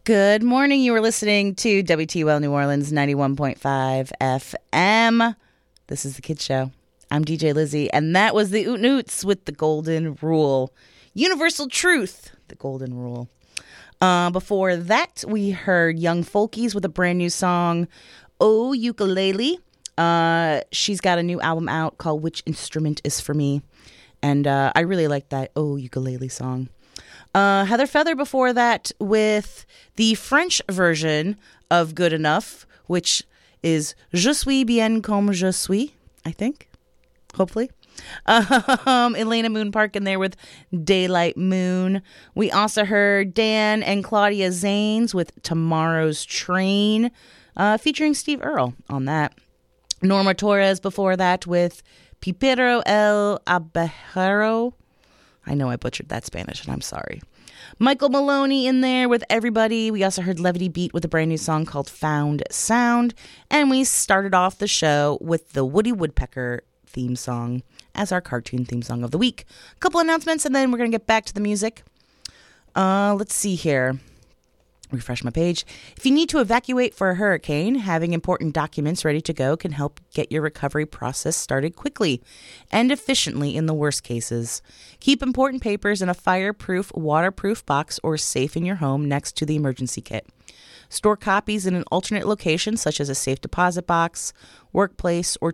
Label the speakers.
Speaker 1: Good morning. You were listening to WTUL New Orleans 91.5 FM. This is The Kids Show. I'm DJ Lizzie, and that was the Oot Noots with The Golden Rule. Universal Truth, The Golden Rule. Before that, we heard Young Folkies with a brand new song, Oh Ukulele. She's got a new album out called Which Instrument Is For Me, and I really like that Oh Ukulele song. Heather Feather before that with the French version of Good Enough, which is Je suis bien comme je suis, I think, hopefully. Elena Moon Park in there with Daylight Moon. We also heard Dan and Claudia Zanes with Tomorrow's Train, featuring Steve Earle on that. Norma Torres before that with Pipero el Abejero. I know I butchered that Spanish, and I'm sorry. Michael Maloney in there with Everybody. We also heard Levity Beat with a brand new song called Found Sound. And we started off the show with the Woody Woodpecker theme song as our cartoon theme song of the week. A couple announcements, and then we're going to get back to the music. Let's see here. Refresh my page. If you need to evacuate for a hurricane, having important documents ready to go can help get your recovery process started quickly and efficiently in the worst cases. Keep important papers in a fireproof, waterproof box or safe in your home next to the emergency kit. Store copies in an alternate location, such as a safe deposit box, workplace, or